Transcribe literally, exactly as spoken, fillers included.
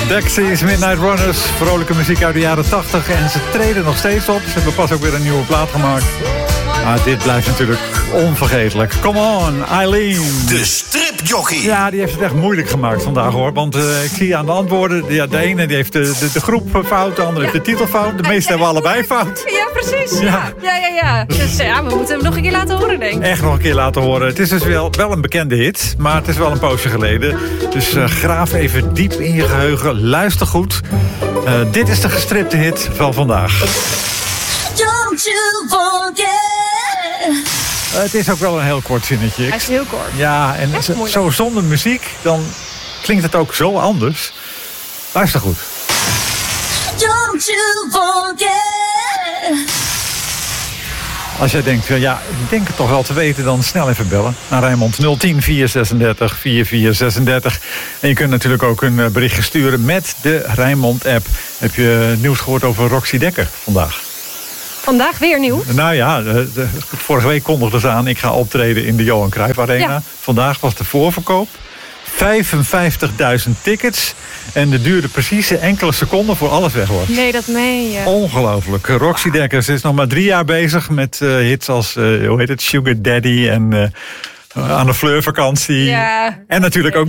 Dexys, Midnight Runners, vrolijke muziek uit de jaren tachtig. En ze treden nog steeds op. Ze hebben pas ook weer een nieuwe plaat gemaakt. Maar dit blijft natuurlijk onvergetelijk. Come on, Eileen. De stripjockey. Ja, die heeft het echt moeilijk gemaakt vandaag, hoor. Want uh, ik zie aan de antwoorden, ja, de ene die heeft de, de, de groep fout, de andere ja. heeft de titel fout. De meeste hebben allebei fout. Ja, precies. Ja, ja, ja. ja. Dus ja, we moeten hem nog een keer laten horen, denk ik. Echt nog een keer laten horen. Het is dus wel, wel een bekende hit, maar het is wel een poosje geleden. Dus uh, graaf even diep in je geheugen. Luister goed. Uh, dit is de gestripte hit van vandaag. Don't you forget. Uh, het is ook wel een heel kort zinnetje. Hij is heel kort. Ja, en zo, zo zonder muziek, dan klinkt het ook zo anders. Luister goed. Don't you forget. Als jij denkt, ja, ik denk het toch wel te weten, dan snel even bellen naar Rijnmond nul tien, vier zesendertig, vierentveertig zesendertig. En je kunt natuurlijk ook een berichtje sturen met de Rijnmond-app. Heb je nieuws gehoord over Roxy Dekker vandaag? Vandaag weer nieuw? Nou ja, de, de, vorige week kondigde ze aan, ik ga optreden in de Johan Cruijff Arena. Ja. Vandaag was de voorverkoop. vijfenvijftigduizend tickets. En het duurde precies enkele seconden voor alles weg was. Nee, dat meen je. Ongelooflijk. Roxy Dekker, ze is nog maar drie jaar bezig met uh, hits als, uh, hoe heet het, Sugar Daddy en uh, aan de Fleurvakantie. Ja. En natuurlijk ook